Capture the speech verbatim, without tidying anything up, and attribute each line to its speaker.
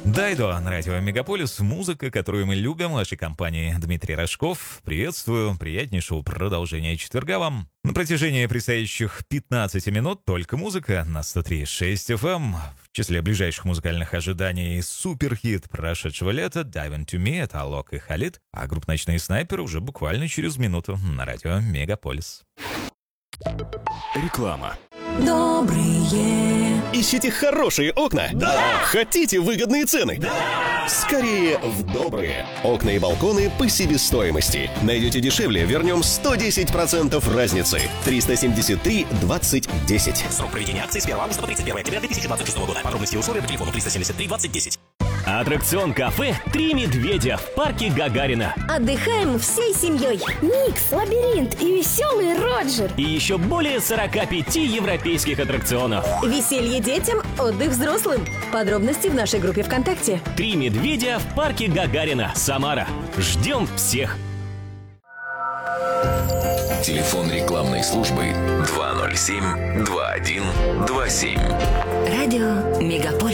Speaker 1: Дайдо на радио Мегаполис. Музыка, которую мы любим. В вашей компании Дмитрий Рожков. Приветствую. Приятнейшего продолжения четверга вам. На протяжении предстоящих пятнадцати минут только музыка на сто три и шесть эф эм. В числе ближайших музыкальных ожиданий суперхит прошедшего лета «Dive Into Me» — это Алок и Халид, а группа «Ночные снайперы» уже буквально через минуту на радио Мегаполис.
Speaker 2: Реклама.
Speaker 3: Добрые.
Speaker 4: Ищите хорошие окна?
Speaker 3: Да!
Speaker 4: Хотите выгодные цены?
Speaker 3: Да!
Speaker 4: Скорее в Добрые. Окна и балконы по себестоимости. Найдете дешевле, вернем сто десять процентов разницы. триста семьдесят три двадцать десять.
Speaker 5: Срок проведения акции с первого августа по тридцать первое октября две тысячи двадцать шестого года. Подробности и условия по телефону триста семьдесят три двадцать десять.
Speaker 2: Аттракцион кафе «Три медведя» в парке Гагарина.
Speaker 6: Отдыхаем всей семьей. Микс, лабиринт и веселый Роджер.
Speaker 2: И еще более сорока пяти европейских аттракционов.
Speaker 6: Веселье детям, отдых взрослым. Подробности в нашей группе ВКонтакте.
Speaker 2: «Три медведя» в парке Гагарина, Самара. Ждем всех.
Speaker 7: Телефон рекламной службы два ноль семь два один два семь.
Speaker 6: Радио Мегаполис.